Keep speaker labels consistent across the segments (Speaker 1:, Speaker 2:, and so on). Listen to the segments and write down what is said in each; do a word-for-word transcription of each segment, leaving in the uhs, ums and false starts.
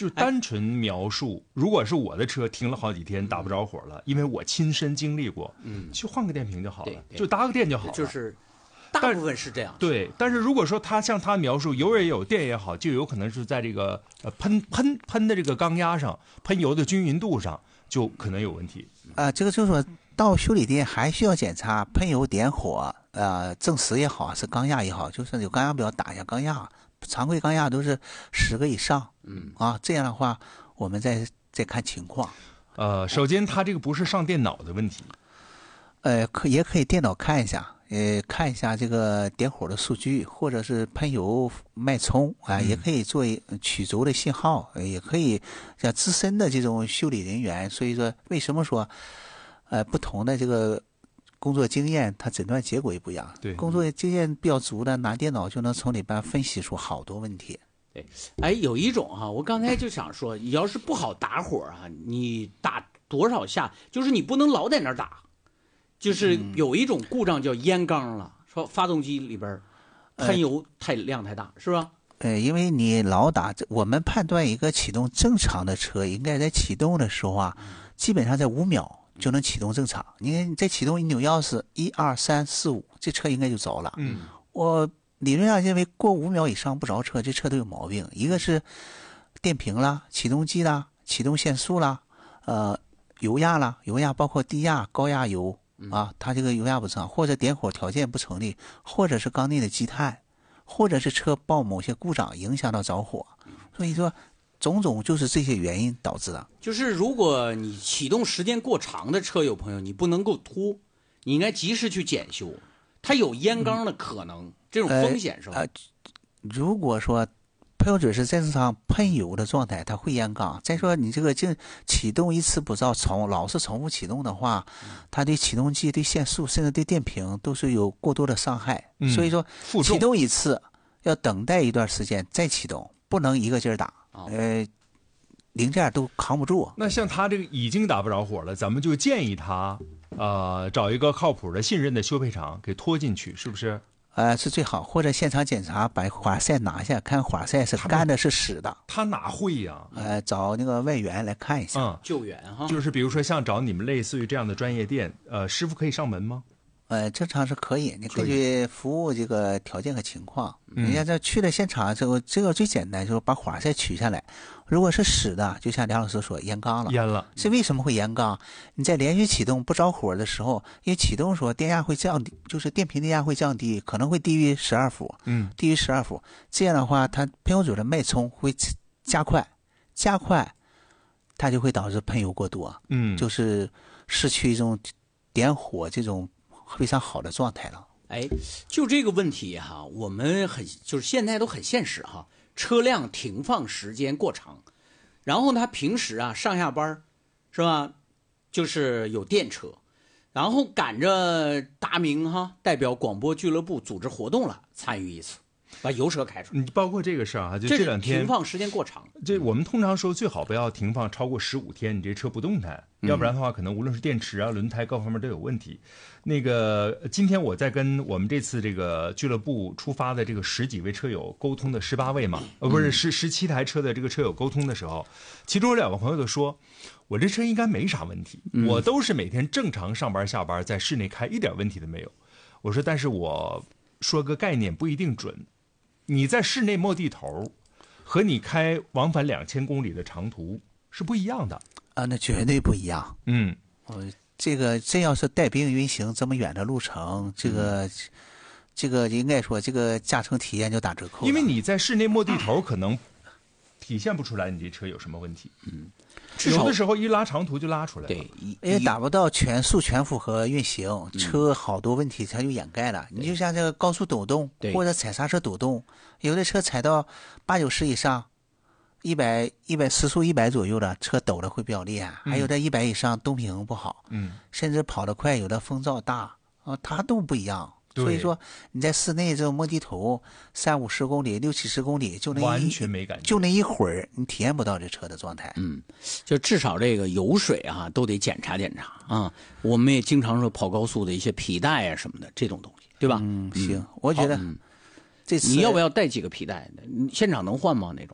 Speaker 1: 就单纯描述，如果是我的车停了好几天打不着火了，因为我亲身经历过，嗯，就换个电瓶就好了，就搭个电就好了。
Speaker 2: 就是大部分是这样。
Speaker 1: 对，但是如果说他像他描述油也有电也好，就有可能是在这个呃喷喷喷的这个缸压上，喷油的均匀度上就可能有问题。
Speaker 3: 啊、呃，这个就是说到修理店还需要检查喷油点火，呃，正时也好，是缸压也好，就是有缸压表打一下缸压。常规缸压都是十个以上，嗯啊，这样的话我们再再看情况。
Speaker 1: 呃，首先它这个不是上电脑的问题，
Speaker 3: 呃，可也可以电脑看一下，呃，看一下这个点火的数据，或者是喷油脉冲啊、呃嗯，也可以做曲轴的信号，也可以像资深的这种修理人员。所以说，为什么说，呃，不同的这个工作经验，它诊断结果也不一样。
Speaker 1: 对，
Speaker 3: 工作经验比较足的，拿电脑就能从里边分析出好多问题。
Speaker 2: 对，哎，有一种哈、啊，我刚才就想说，你要是不好打火啊，你打多少下，就是你不能老在那儿打，就是有一种故障叫烟缸了，说发动机里边喷油太量太大，是吧？
Speaker 3: 呃，因为你老打，我们判断一个启动正常的车，应该在启动的时候啊，基本上在五秒。就能启动正常。你看你再启动一扭钥匙，一二三四五，这车应该就着了。
Speaker 1: 嗯，
Speaker 3: 我理论上认为过五秒以上不着车，这车都有毛病。一个是电瓶啦、启动机啦、启动限速啦、呃油压啦，油压包括低压、高压油啊，它这个油压不正常，或者点火条件不成立，或者是缸内的积碳，或者是车报某些故障影响到着火。所以说。种种就是这些原因导致的。
Speaker 2: 就是如果你启动时间过长的车友朋友，你不能够拖，你应该及时去检修，它有烟缸的可能，嗯、这种风险是吧？
Speaker 3: 呃，如果说喷油嘴是正常喷油的状态，它会烟缸。再说你这个就启动一次不着，重老是重复启动的话，它对启动机、对限速，甚至对电瓶都是有过多的伤害。
Speaker 1: 嗯、
Speaker 3: 所以说，启动一次要等待一段时间再启动，不能一个劲儿打。呃，零件都扛不住。
Speaker 1: 那像他这个已经打不着火了，咱们就建议他，呃，找一个靠谱的、信任的修配厂给拖进去，是不是？
Speaker 3: 呃，是最好，或者现场检查，把火塞拿下，看火塞是干的是湿的。
Speaker 1: 他哪会呀？
Speaker 3: 呃，找那个外援来看一下，
Speaker 1: 嗯，
Speaker 2: 救援哈。
Speaker 1: 就是比如说像找你们类似于这样的专业店，呃，师傅可以上门吗？
Speaker 3: 呃，正常是可以，你根据服务这个条件和情况，人家这去了现场，这个这个最简单，就是把火塞取下来。如果是湿的，就像梁老师说，烟缸了。
Speaker 1: 烟了。
Speaker 3: 是为什么会烟缸？你在连续启动不着火的时候，因为启动的时候电压会降低，就是电瓶电压会降低，可能会低于十二伏，
Speaker 1: 嗯，
Speaker 3: 低于十二伏。这样的话，它喷油嘴的脉冲会加快，加快，它就会导致喷油过多，
Speaker 1: 嗯，
Speaker 3: 就是失去一种点火这种非常好的状态了。
Speaker 2: 哎，就这个问题哈，我们很就是现在都很现实哈，车辆停放时间过长，然后他平时啊上下班是吧，就是有电车，然后赶着大明哈代表广播俱乐部组织活动了，参与一次。把油车开出来，
Speaker 1: 你包括这个事儿啊，就这两天
Speaker 2: 停放时间过长。
Speaker 1: 这我们通常说最好不要停放超过十五天，你这车不动弹，嗯、要不然的话，可能无论是电池啊、轮胎各方面都有问题。那个今天我在跟我们这次这个俱乐部出发的这个十几位车友沟通的十八位嘛，呃，不是十十七台车的这个车友沟通的时候，其中有两个朋友都说，我这车应该没啥问题，
Speaker 2: 嗯、
Speaker 1: 我都是每天正常上班下班，在室内开，一点问题都没有。我说，但是我说个概念不一定准。你在室内摸地头和你开往返两千公里的长途是不一样的
Speaker 3: 啊，那绝对不一样。
Speaker 1: 嗯，
Speaker 3: 呃，这个真要是带兵运行这么远的路程，这个、嗯、这个应该说这个驾乘体验就打折扣了。
Speaker 1: 因为你在室内摸地头可能体现不出来你这车有什么问题。
Speaker 2: 嗯，
Speaker 1: 有的时候一拉长途就拉出来了。
Speaker 2: 对，
Speaker 3: 因为达不到全速全负荷运行，嗯、车好多问题它就掩盖了。你就像这个高速抖动或者踩刹车抖动，有的车踩到八九十以上，一百一百时速一百左右的车抖的会比较厉害，嗯、还有的一百以上动平衡不好，
Speaker 1: 嗯，
Speaker 3: 甚至跑得快，有的风噪大啊，它都不一样。所以说你在室内这种摸地头三五十公里六七十公里就那
Speaker 1: 完全没感觉，
Speaker 3: 就那一会儿你体验不到这车的状态。
Speaker 2: 嗯，就至少这个油水啊都得检查检查啊。我们也经常说跑高速的一些皮带啊什么的这种东西，对吧？
Speaker 3: 嗯，行，我觉得
Speaker 2: 嗯、
Speaker 3: 这次
Speaker 2: 你要不要带几个皮带？现场能换吗？那种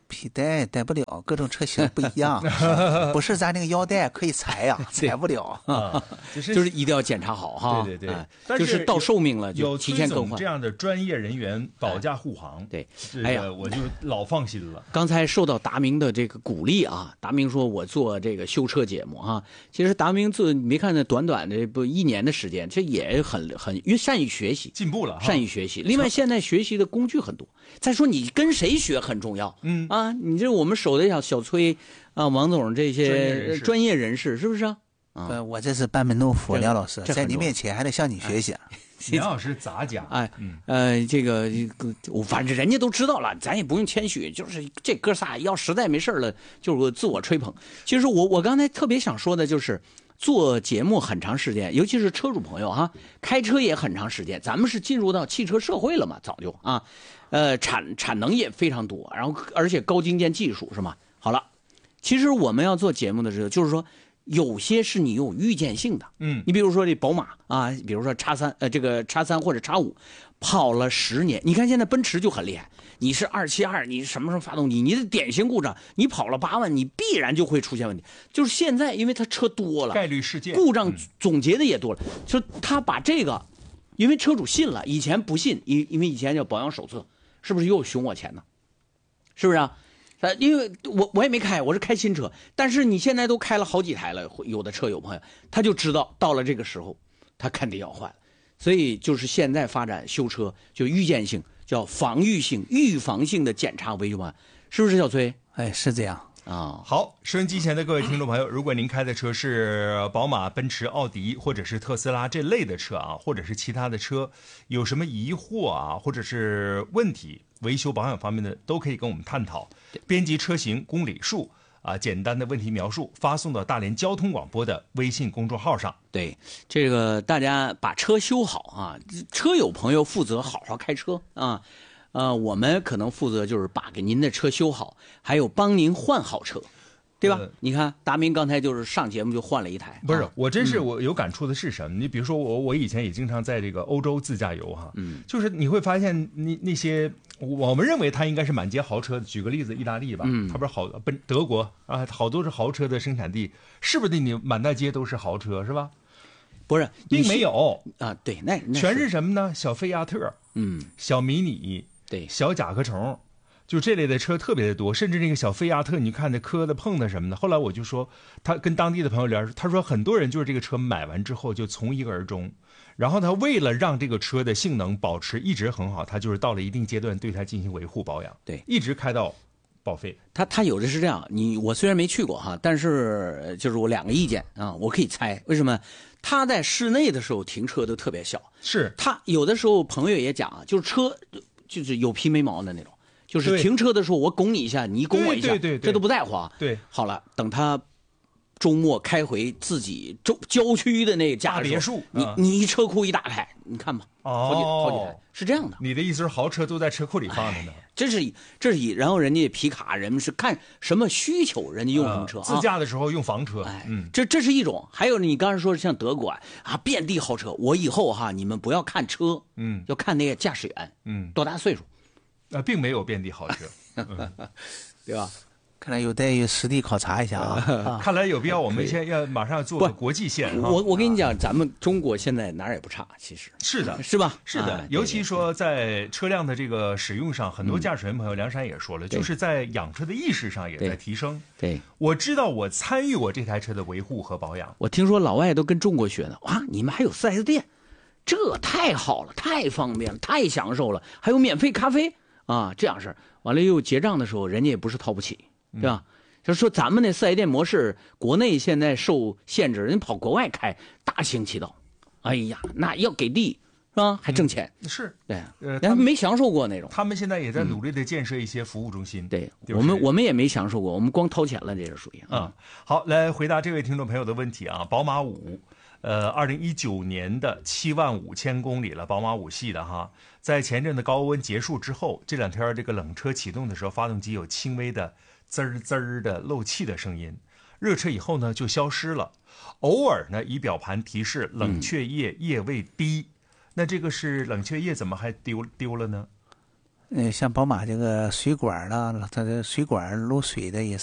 Speaker 3: 皮带带不了，各种车型不一样，不是咱那个腰带可以裁呀、啊，裁不了
Speaker 1: 啊，
Speaker 2: 就是就是一定要检查好哈。
Speaker 1: 对对对，
Speaker 2: 哎、就是到寿命了就提前更换。
Speaker 1: 有这样的专业人员保驾护航，
Speaker 2: 哎、对，
Speaker 1: 哎呀，我就老放心了。
Speaker 2: 刚才受到达明的这个鼓励啊，达明说我做这个修车节目哈、啊，其实达明做没看那短短的不一年的时间，这也很很因为善于学习，
Speaker 1: 进步了，
Speaker 2: 善于学习。另外，现在学习的工具很多。再说你跟谁学很重要，
Speaker 1: 嗯
Speaker 2: 啊，你这我们守的小小崔啊，王总这些专业人士是不是啊？啊
Speaker 3: 呃，我这是班门弄斧，梁老师在你面前还得向你学习。
Speaker 1: 梁老师咋讲？
Speaker 2: 哎，呃，这个我反正人家都知道了，咱也不用谦虚，就是这哥仨要实在没事了，就是自我吹捧。其实我我刚才特别想说的就是。做节目很长时间，尤其是车主朋友哈，开车也很长时间。咱们是进入到汽车社会了嘛，早就啊，呃，产产能也非常多，然后而且高精尖技术是吗？好了，其实我们要做节目的时候，就是说有些是你有预见性的，
Speaker 1: 嗯，
Speaker 2: 你比如说这宝马啊，比如说叉三呃这个叉三或者叉五，跑了十年，你看现在奔驰就很厉害。你是二七二，你什么时候发动机？你的典型故障，你跑了八万，你必然就会出现问题。就是现在，因为它车多了，
Speaker 1: 概率事件
Speaker 2: 故障总结的也多了，嗯、就他把这个，因为车主信了，以前不信，因因为以前叫保养手册，是不是又熊我钱呢？是不是啊？呃，因为我我也没开，我是开新车，但是你现在都开了好几台了，有的车友朋友他就知道到了这个时候，他肯定要换，所以就是现在发展修车就预见性。叫防御性、预防性的检查维修嘛，是不是小崔？
Speaker 3: 哎，是这样
Speaker 2: 啊。
Speaker 1: 好，收音机前的各位听众朋友，如果您开的车是宝马、奔驰、奥迪或者是特斯拉这类的车啊，或者是其他的车，有什么疑惑啊，或者是问题，维修保养方面的，都可以跟我们探讨。编辑车型、公里数。啊，简单的问题描述发送到大连交通广播的微信公众号上。
Speaker 2: 对，这个大家把车修好啊，车友朋友负责好好开车啊，呃，我们可能负责就是把给您的车修好，还有帮您换好车。对吧？呃、你看达明刚才就是上节目就换了一台，
Speaker 1: 不是、
Speaker 2: 啊、
Speaker 1: 我真是我有感触的是什么？嗯、你比如说我我以前也经常在这个欧洲自驾游哈，
Speaker 2: 嗯，
Speaker 1: 就是你会发现那那些我们认为它应该是满街豪车，举个例子，意大利吧，
Speaker 2: 嗯，
Speaker 1: 它不是好奔德国啊，好多是豪车的生产地，是不是你满大街都是豪车是吧？
Speaker 2: 不是，
Speaker 1: 并没有
Speaker 2: 啊，对，那, 那
Speaker 1: 全是什么呢？小菲亚特，
Speaker 2: 嗯，
Speaker 1: 小迷你，
Speaker 2: 对，
Speaker 1: 小甲壳虫。就这类的车特别的多，甚至那个小菲亚特，你看那磕的碰的什么的。后来我就说，他跟当地的朋友聊，他说很多人就是这个车买完之后就从一而终，然后他为了让这个车的性能保持一直很好，他就是到了一定阶段对它进行维护保养，
Speaker 2: 对，
Speaker 1: 一直开到报废。
Speaker 2: 他他有的是这样，你我虽然没去过哈，但是就是我两个意见啊，我可以猜为什么。他在室内的时候停车都特别小，
Speaker 1: 是
Speaker 2: 他有的时候朋友也讲啊，就是车就是有皮没毛的那种。就是停车的时候，我拱你一下，你拱我一下，
Speaker 1: 对对对对
Speaker 2: 这都不在乎啊。
Speaker 1: 对，
Speaker 2: 好了，等他周末开回自己周郊区的那个家
Speaker 1: 大别墅，
Speaker 2: 你、
Speaker 1: 嗯、
Speaker 2: 你一车库一打开，你看吧，
Speaker 1: 哦，
Speaker 2: 好几好几台是这样的。
Speaker 1: 你的意思是豪车都在车库里放着呢？
Speaker 2: 这是这是以，然后人家皮卡，人们是看什么需求，人家用什么车、
Speaker 1: 呃、自驾的时候用房车，
Speaker 2: 哎，
Speaker 1: 嗯，
Speaker 2: 这这是一种。还有你刚才说的像德国啊，遍地豪车。我以后哈，你们不要看车，
Speaker 1: 嗯，
Speaker 2: 要看那个驾驶员，
Speaker 1: 嗯，
Speaker 2: 多大岁数。
Speaker 1: 啊，并没有遍地豪车，
Speaker 2: 嗯、对吧？
Speaker 3: 看来有待于实地考察一下啊。
Speaker 1: 看来有必要，我们先要马上做个国际线。
Speaker 2: 我我跟你讲，咱们中国现在哪儿也不差，其实
Speaker 1: 是的，
Speaker 2: 是吧？
Speaker 1: 是的，
Speaker 2: 啊、
Speaker 1: 尤其说在车辆的这个使用上，很多驾驶员朋友，梁山也说了，就是在养车的意识上也在提升。
Speaker 2: 对，
Speaker 1: 我知道我参与我这台车的维护和保养。
Speaker 2: 我听说老外都跟中国学的，哇，你们还有 四 S 店，这太好了，太方便了，太享受了，还有免费咖啡。啊，这样式完了又结账的时候，人家也不是掏不起，对吧？嗯、就是说咱们那四 S 店模式，国内现在受限制，人跑国外开大行其道。哎呀，那要给力是吧？还挣钱，
Speaker 1: 嗯、是
Speaker 2: 对，
Speaker 1: 呃，
Speaker 2: 咱没享受过那种。
Speaker 1: 他们现在也在努力的建设一些服务中心。
Speaker 2: 嗯、对、
Speaker 1: 就是、
Speaker 2: 我们我们也没享受过，我们光掏钱了，这是属于
Speaker 1: 啊、嗯。好，来回答这位听众朋友的问题啊，宝马五。呃，二零一九年的七万五千公里了，宝马五系的哈，在前阵的高温结束之后，这两天这个冷车启动的时候，发动机有轻微的滋儿滋儿的漏气的声音，热车以后呢就消失了，偶尔呢仪表盘提示冷却液液位低，嗯、那这个是冷却液怎么还丢丢了呢？
Speaker 3: 呃，像宝马这个水管啦，它的水管漏水的也